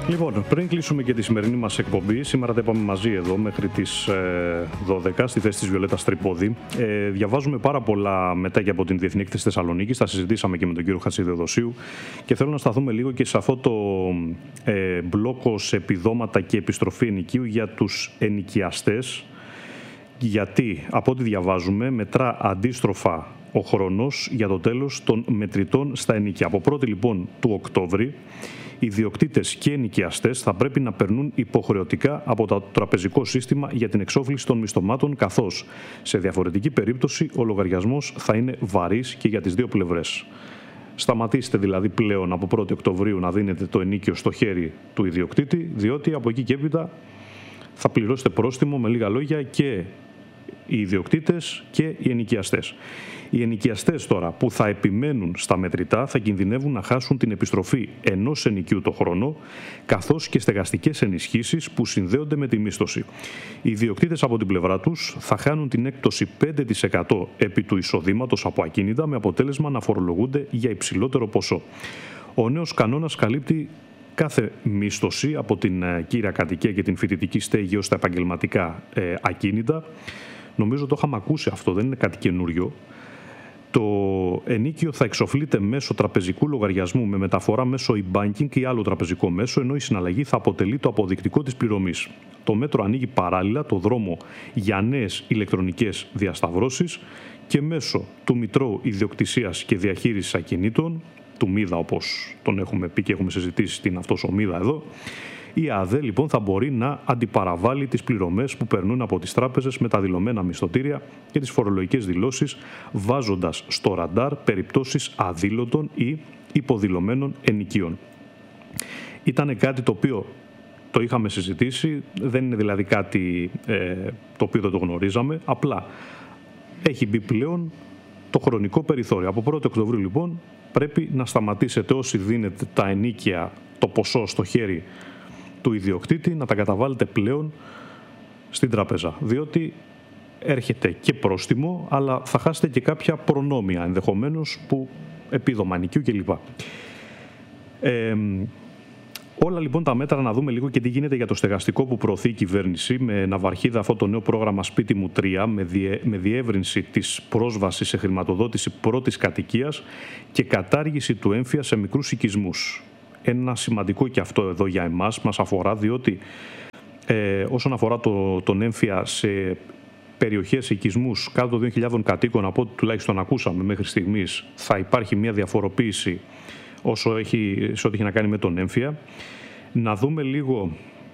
Λοιπόν, πριν κλείσουμε και τη σημερινή μας εκπομπή, σήμερα τα είπαμε μαζί εδώ μέχρι τις 12 στη θέση της Βιολέτας Τρυπόδη. Διαβάζουμε πάρα πολλά μετά και από την Διεθνή Έκθεση Θεσσαλονίκης, τα συζητήσαμε και με τον κύριο Χατζηδεοδοσίου και θέλω να σταθούμε λίγο και σε αυτό το μπλόκο σε επιδόματα και επιστροφή ενοικίου για τους ενοικιαστές, γιατί από ό,τι διαβάζουμε μετρά αντίστροφα ο χρόνος για το τέλος των μετρητών στα ενοίκια. Από 1η λοιπόν του Οκτώβρη, οι ιδιοκτήτες και ενοικιαστές θα πρέπει να περνούν υποχρεωτικά από το τραπεζικό σύστημα για την εξόφληση των μισθωμάτων, καθώς σε διαφορετική περίπτωση ο λογαριασμός θα είναι βαρύς και για τις δύο πλευρές. Σταματήστε δηλαδή πλέον από 1η Οκτωβρίου να δίνετε το ενοίκιο στο χέρι του ιδιοκτήτη, διότι από εκεί και έπειτα θα πληρώσετε πρόστιμο, με λίγα λόγια, και οι ιδιοκτήτες και οι ενοικιαστές. Οι ενοικιαστές τώρα που θα επιμένουν στα μετρητά θα κινδυνεύουν να χάσουν την επιστροφή ενός ενοικίου το χρόνο, καθώς και στεγαστικές ενισχύσεις που συνδέονται με τη μίσθωση. Οι ιδιοκτήτες από την πλευρά τους θα χάνουν την έκπτωση 5% επί του εισοδήματος από ακίνητα, με αποτέλεσμα να φορολογούνται για υψηλότερο ποσό. Ο νέος κανόνας καλύπτει κάθε μίσθωση από την κύρια κατοικία και την φοιτητική στέγη ως τα επαγγελματικά ακίνητα. Νομίζω το είχαμε ακούσει αυτό, δεν είναι κάτι καινούριο. Το ενίκιο θα εξοφλείται μέσω τραπεζικού λογαριασμού με μεταφορά μέσω e-banking ή άλλο τραπεζικό μέσο, ενώ η συναλλαγή θα αποτελεί το αποδεικτικό της πληρωμής. Το μέτρο ανοίγει παράλληλα το δρόμο για νέες ηλεκτρονικές διασταυρώσεις και μέσω του Μητρώου Ιδιοκτησίας και Διαχείρισης Ακινήτων, του ΜΙΔΑ όπως τον έχουμε πει και έχουμε συζητήσει, τι είναι αυτός ο ΜΙΔΑ εδώ. Η ΑΔΕ λοιπόν θα μπορεί να αντιπαραβάλει τις πληρωμές που περνούν από τις τράπεζες με τα δηλωμένα μισθωτήρια και τις φορολογικές δηλώσεις, βάζοντας στο ραντάρ περιπτώσεις αδήλωτων ή υποδηλωμένων ενοικίων. Ήταν κάτι το οποίο το είχαμε συζητήσει, δεν είναι δηλαδή κάτι το οποίο δεν το γνωρίζαμε, απλά έχει μπει πλέον το χρονικό περιθώριο. Από 1η Οκτωβρίου λοιπόν πρέπει να σταματήσετε όσοι δίνετε τα ενίκια, το ποσό στο χέρι του ιδιοκτήτη, να τα καταβάλλετε πλέον στην τράπεζα, διότι έρχεται και πρόστιμο, αλλά θα χάσετε και κάποια προνόμια ενδεχομένως, που επίδομα ενοικίου κλπ. Όλα λοιπόν τα μέτρα, να δούμε λίγο και τι γίνεται για το στεγαστικό που προωθεί η κυβέρνηση με ναυαρχίδα αυτό το νέο πρόγραμμα Σπίτι μου 3 με διεύρυνση της πρόσβασης σε χρηματοδότηση πρώτης κατοικίας και κατάργηση του έμφυα σε μικρούς οικισμούς. Ένα σημαντικό και αυτό εδώ για εμάς μας αφορά, διότι όσον αφορά τον έμφυα σε περιοχές οικισμούς κάτω των 2.000 κατοίκων, από ό,τι τουλάχιστον ακούσαμε μέχρι στιγμής, θα υπάρχει μια διαφοροποίηση σε ό,τι έχει να κάνει με τον έμφυα. Να δούμε λίγο,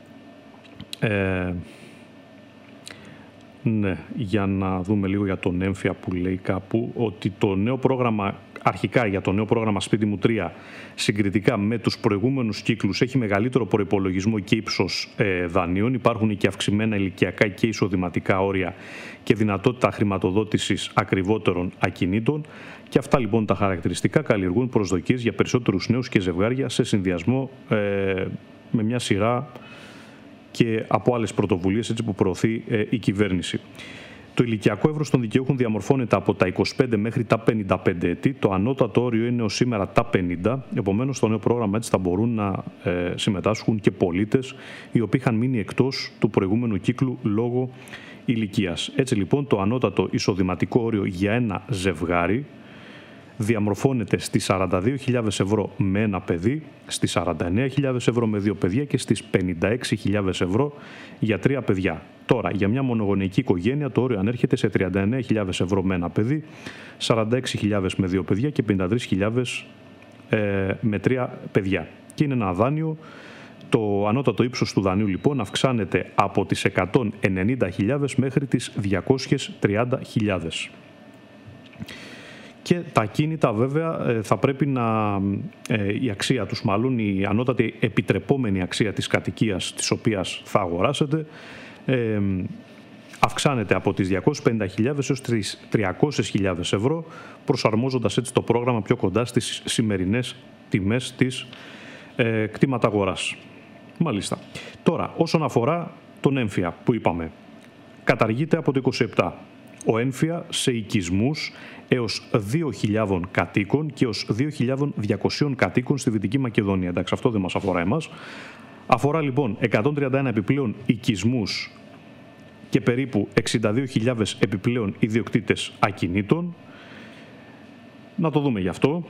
για να δούμε λίγο για τον έμφυα που λέει κάπου, ότι το νέο πρόγραμμα, αρχικά για το νέο πρόγραμμα Σπίτι μου 3, συγκριτικά με τους προηγούμενους κύκλους, έχει μεγαλύτερο προϋπολογισμό και ύψος δανείων. Υπάρχουν και αυξημένα ηλικιακά και εισοδηματικά όρια και δυνατότητα χρηματοδότησης ακριβότερων ακινήτων. Και αυτά λοιπόν τα χαρακτηριστικά καλλιεργούν προσδοκίες για περισσότερους νέους και ζευγάρια σε συνδυασμό με μια σειρά και από άλλες πρωτοβουλίες που προωθεί η κυβέρνηση. Το ηλικιακό εύρος των δικαιούχων διαμορφώνεται από τα 25 μέχρι τα 55 έτη. Το ανώτατο όριο είναι ως σήμερα τα 50. Επομένως, στο νέο πρόγραμμα έτσι θα μπορούν να συμμετάσχουν και πολίτες οι οποίοι είχαν μείνει εκτός του προηγούμενου κύκλου λόγω ηλικίας. Έτσι λοιπόν, το ανώτατο εισοδηματικό όριο για ένα ζευγάρι διαμορφώνεται στις 42.000 ευρώ με ένα παιδί, στις 49.000 ευρώ με δύο παιδιά και στις 56.000 ευρώ για τρία παιδιά. Τώρα, για μια μονογονεϊκή οικογένεια το όριο ανέρχεται σε 39.000 ευρώ με ένα παιδί, 46.000 με δύο παιδιά και 53.000 με τρία παιδιά. Και είναι ένα δάνειο. Το ανώτατο ύψος του δανείου λοιπόν αυξάνεται από τις 190.000 μέχρι τις 230.000. Και τα ακίνητα βέβαια θα πρέπει η αξία τους, μάλλον η ανώτατη επιτρεπόμενη αξία της κατοικίας της οποίας θα αγοράσετε, αυξάνεται από τις 250.000 έως τις 300.000 ευρώ, προσαρμόζοντας έτσι το πρόγραμμα πιο κοντά στις σημερινές τιμές της κτήματα αγοράς. Μάλιστα. Τώρα, όσον αφορά τον έμφυα που είπαμε, καταργείται από το 27. Ο έμφυα σε οικισμούς έως 2.000 κατοίκων και έως 2.200 κατοίκων στη Δυτική Μακεδονία. Εντάξει, αυτό δεν μας αφορά εμάς. Αφορά λοιπόν 131 επιπλέον οικισμούς και περίπου 62.000 επιπλέον ιδιοκτήτες ακινήτων. Να το δούμε γι' αυτό,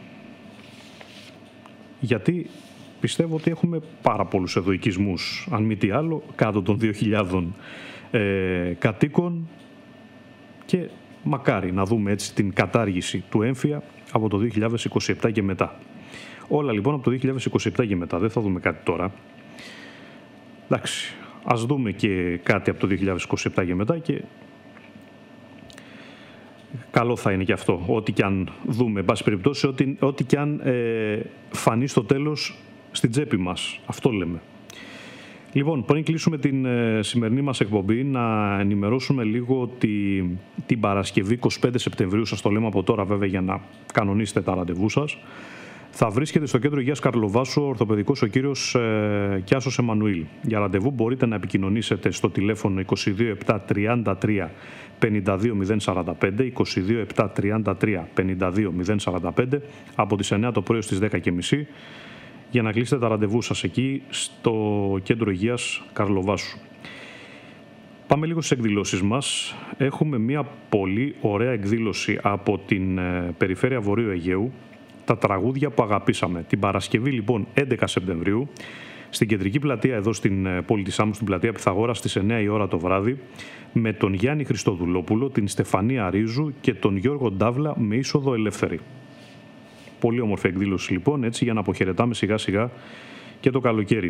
γιατί πιστεύω ότι έχουμε πάρα πολλούς εδώ οικισμούς, αν μη τι άλλο, κάτω των 2.000 κατοίκων, και μακάρι να δούμε έτσι την κατάργηση του έμφυα από το 2027 και μετά. Όλα λοιπόν από το 2027 και μετά, δεν θα δούμε κάτι τώρα. Εντάξει, ας δούμε και κάτι από το 2027 και μετά, και καλό θα είναι και αυτό, ό,τι και αν δούμε, εν πάση περιπτώσει, ό,τι και αν φανεί στο τέλος στην τσέπη μας. Αυτό λέμε. Λοιπόν, πριν κλείσουμε την σημερινή μας εκπομπή, να ενημερώσουμε λίγο ότι την Παρασκευή 25 Σεπτεμβρίου, σας το λέμε από τώρα βέβαια για να κανονίσετε τα ραντεβού σας, θα βρίσκεται στο Κέντρο Υγείας Καρλοβάσου ο ορθοπαιδικός ο κύριος Κιάσος Εμμανουήλ. Για ραντεβού μπορείτε να επικοινωνήσετε στο τηλέφωνο 22 7 33 52 045, 22 7 33 52 045, από τις 9 το πρωί στις 10.30, για να κλείσετε τα ραντεβού σας εκεί στο Κέντρο Υγείας Καρλοβάσου. Πάμε λίγο στις εκδηλώσεις μας. Έχουμε μια πολύ ωραία εκδήλωση από την περιφέρεια Βορείου Αιγαίου, τα τραγούδια που αγαπήσαμε. Την Παρασκευή λοιπόν 11 Σεπτεμβρίου, στην κεντρική πλατεία εδώ στην πόλη της Άμμου, στην πλατεία Πυθαγόρα, στις 9 η ώρα το βράδυ, με τον Γιάννη Χριστοδουλόπουλο, την Στεφανία Ρίζου και τον Γιώργο Ντάβλα με είσοδο ελεύθερη. Πολύ όμορφη εκδήλωση λοιπόν, έτσι, για να αποχαιρετάμε σιγά σιγά και το καλοκαίρι.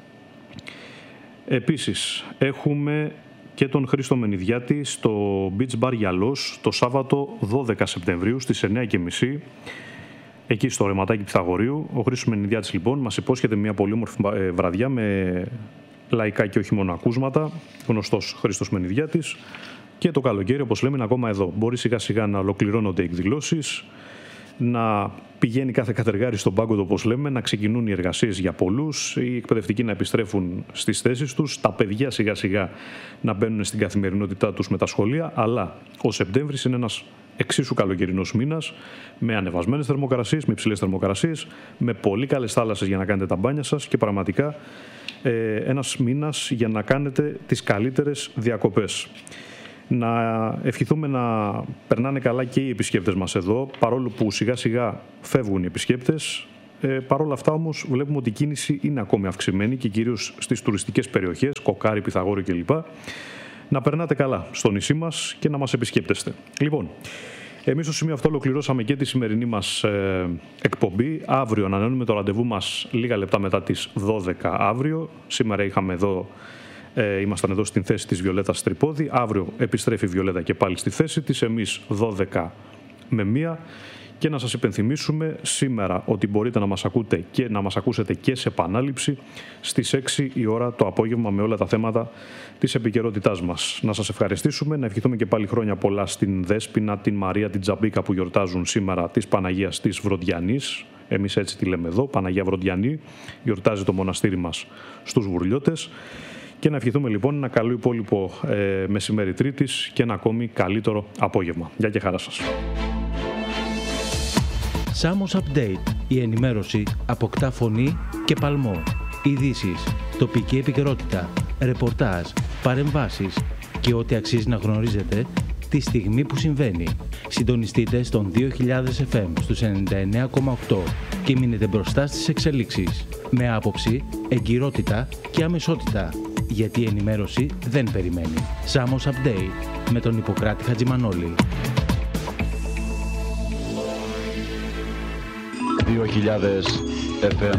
Επίσης έχουμε και τον Χρήστο Μενιδιάτη στο Beach Bar Γυαλός το Σάββατο 12 Σεπτεμβρίου στις 9.30, εκεί στο ρεματάκι Πυθαγορείου. Ο Χρήστος Μενιδιάτης λοιπόν μας υπόσχεται μια πολύ όμορφη βραδιά με λαϊκά και όχι μόνο ακούσματα, γνωστός Χρήστος Μενιδιάτης, και το καλοκαίρι, όπως λέμε, είναι ακόμα εδώ. Μπορεί σιγά σιγά να ολοκληρώνονται οι εκδηλώσεις, να πηγαίνει κάθε κατεργάρι στον πάγκο, όπως λέμε, να ξεκινούν οι εργασίες για πολλούς, οι εκπαιδευτικοί να επιστρέφουν στις θέσεις τους, τα παιδιά σιγά σιγά να μπαίνουν στην καθημερινότητά τους με τα σχολεία, αλλά ο Σεπτέμβρης είναι ένας εξίσου καλοκαιρινός μήνας, με ανεβασμένες θερμοκρασίες, με υψηλές θερμοκρασίες, με πολύ καλές θάλασσες για να κάνετε τα μπάνια σας, και πραγματικά ένας μήνας για να κάνετε τις καλύτερες διακοπές. Να ευχηθούμε να περνάνε καλά και οι επισκέπτες μας εδώ, παρόλο που σιγά σιγά φεύγουν οι επισκέπτες. Παρόλα αυτά όμως βλέπουμε ότι η κίνηση είναι ακόμη αυξημένη, και κυρίως στις τουριστικές περιοχές, Κοκάρι, Πυθαγόριο κλπ. Να περνάτε καλά στο νησί μας και να μας επισκέπτεστε. Λοιπόν, εμείς στο σημείο αυτό ολοκληρώσαμε και τη σημερινή μας εκπομπή. Αύριο ανανεώνουμε το ραντεβού μας λίγα λεπτά μετά τις 12 αύριο. Σήμερα ήμασταν εδώ στην θέση της Βιολέτας Τρυπόδη. Αύριο επιστρέφει η Βιολέτα και πάλι στη θέση της. Εμείς 12 με 1. Και να σας υπενθυμίσουμε σήμερα ότι μπορείτε να μας ακούτε και να μας ακούσετε και σε επανάληψη στις 6 η ώρα το απόγευμα με όλα τα θέματα της επικαιρότητάς μας. Να σας ευχαριστήσουμε, να ευχηθούμε και πάλι χρόνια πολλά στην Δέσποινα, την Μαρία, την Τζαμπίκα που γιορτάζουν σήμερα της Παναγίας της Βροντιανής. Εμείς έτσι τη λέμε εδώ, Παναγία Βροντιανή. Γιορτάζει το μοναστήρι μας στους Βουρλιώτες. Και να ευχηθούμε λοιπόν ένα καλό υπόλοιπο μεσημέρι Τρίτης και ένα ακόμη καλύτερο απόγευμα. Γεια και χαρά σας. Σάμος Update. Η ενημέρωση αποκτά φωνή και παλμό. Ειδήσεις, τοπική επικαιρότητα, ρεπορτάζ, παρεμβάσεις και ό,τι αξίζει να γνωρίζετε τη στιγμή που συμβαίνει. Συντονιστείτε στον 2000 FM στους 99,8 και μείνετε μπροστά στις εξελίξεις. Με άποψη, εγκυρότητα και αμεσότητα. Γιατί η ενημέρωση δεν περιμένει. Σάμος Update με τον Ιπποκράτη Χατζημανόλη. 2000 FM.